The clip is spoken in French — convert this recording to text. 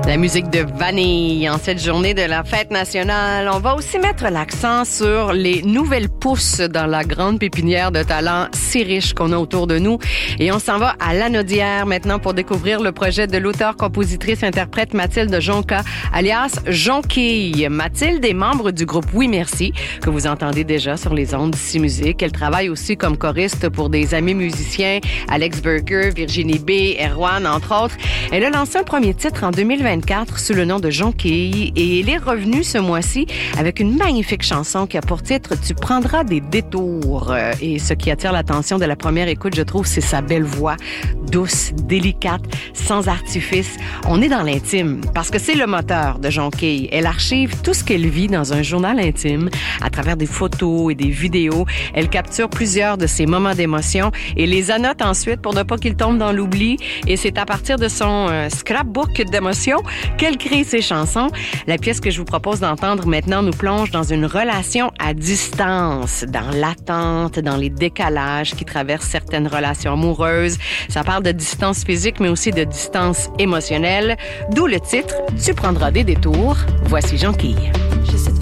La musique de Vanille en cette journée de la fête nationale. On va aussi mettre l'accent sur les nouvelles pousses dans la grande pépinière de talents si riche qu'on a autour de nous. Et on s'en va à Lanaudière maintenant pour découvrir le projet de l'auteur-compositrice-interprète Mathilde Jonca, alias Jonquille. Mathilde est membre du groupe Oui Merci, que vous entendez déjà sur les ondes d'Ici Musique. Elle travaille aussi comme choriste pour des amis musiciens, Alex Burger, Virginie B, Erwan, entre autres. Elle a lancé un premier titre en 2024 sous le nom de Jonquille et elle est revenue ce mois-ci avec une magnifique chanson qui a pour titre « Tu prendras des détours ». Et ce qui attire l'attention de la première écoute, je trouve, c'est sa belle voix, douce, délicate, sans artifice. On est dans l'intime parce que c'est le moteur de Jonquille. Elle archive tout ce qu'elle vit dans un journal intime à travers des photos et des vidéos. Elle capture plusieurs de ses moments d'émotion et les annote ensuite pour ne pas qu'ils tombent dans l'oubli. Et c'est à partir de son scrapbook d'émotions qu'elle crée ses chansons. La pièce que je vous propose d'entendre maintenant nous plonge dans une relation à distance, dans l'attente, dans les décalages qui traversent certaines relations amoureuses. Ça parle de distance physique, mais aussi de distance émotionnelle. D'où le titre « Tu prendras des détours ». Voici Jonquille.